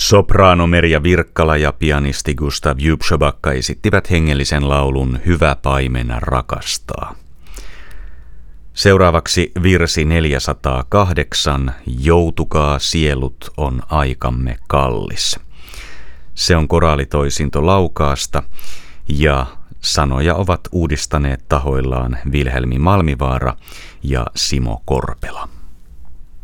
Sopraano Merja Virkkala ja pianisti Gustav Jubsjobakka esittivät hengellisen laulun Hyvä paimen rakastaa. Seuraavaksi virsi 408, Joutukaa sielut on aikamme kallis. Se on koraalitoisinto Laukaasta ja sanoja ovat uudistaneet tahoillaan Vilhelmi Malmivaara ja Simo Korpela.